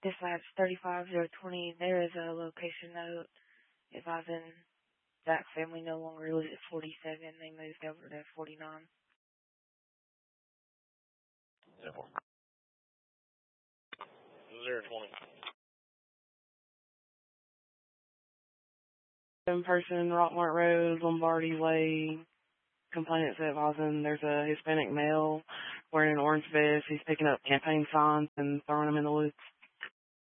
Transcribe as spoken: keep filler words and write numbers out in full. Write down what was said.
Dispatch thirty-five zero twenty, there is a location note advising that family no longer lives at forty-seven. They moved over to forty-nine. zero twenty. In person, Rockmart Road, Lombardi Way, complainants advising there's a Hispanic male wearing an orange vest. He's picking up campaign signs and throwing them in the woods.